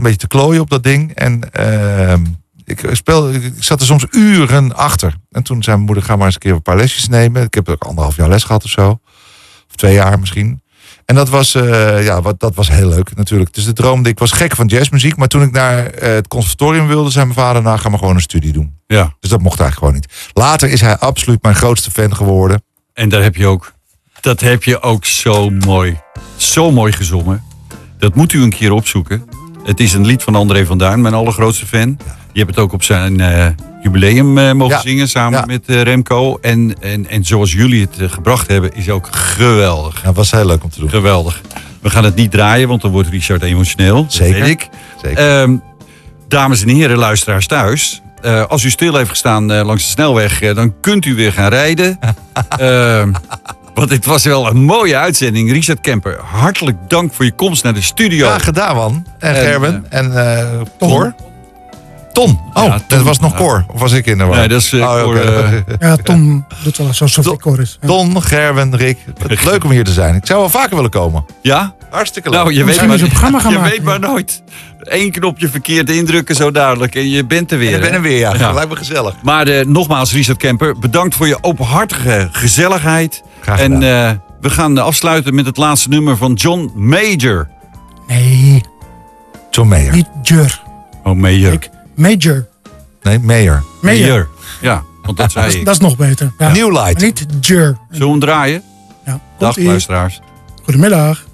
een beetje te klooien op dat ding. En ik zat er soms uren achter. En toen zei mijn moeder, ga maar eens een keer een paar lesjes nemen. Ik heb ook 1,5 jaar les gehad of zo. Of 2 jaar misschien. En dat was, dat was heel leuk natuurlijk. Dus de droom, ik was gek van jazzmuziek. Maar toen ik naar het conservatorium wilde, zei mijn vader, nou ga maar gewoon een studie doen. Ja. Dus dat mocht eigenlijk gewoon niet. Later is hij absoluut mijn grootste fan geworden. En dat heb je ook zo mooi gezongen. Dat moet u een keer opzoeken. Het is een lied van André van Duin, mijn allergrootste fan. Je hebt het ook op zijn jubileum mogen zingen samen met Remco. En zoals jullie het gebracht hebben, is ook geweldig. Ja, het was heel leuk om te doen. Geweldig. We gaan het niet draaien, want dan wordt Richard emotioneel. Zeker. Dat weet ik. Zeker. Dames en heren, luisteraars thuis. Als u stil heeft gestaan langs de snelweg, dan kunt u weer gaan rijden. Want dit was wel een mooie uitzending. Richard Kemper, hartelijk dank voor je komst naar de studio. Ja, gedaan man. En Gerben. En Cor. Ton. Oh, Ja, Ton. dat was nog Cor. Of was ik in de war? Nee, dat is Cor. Okay. Ja, Tom doet wel alsof ik Cor is. Ja. Ton, Gerben, Rick. Leuk om hier te zijn. Ik zou wel vaker willen komen. Ja? Hartstikke leuk. Nou, je Misschien eens een programma gaan je maken, weet maar nooit. 1 knopje verkeerd indrukken, zo duidelijk. En je bent er weer. Ik ben hè? er weer, ja. Ja. Lijkt me gezellig. Maar nogmaals, Richard Kemper, bedankt voor je openhartige gezelligheid. Graag En gedaan. we gaan afsluiten met het laatste nummer van John Major. Nee, John Mayer. niet Jur. Oh, Major. Major. Nee, Mayer. Mayor. Ja, want dat zei ik. Dat is nog beter. Ja. New Maar Light. niet Jur. Zullen we hem draaien? Ja. Dag, Komt-ie. luisteraars. Goedemiddag.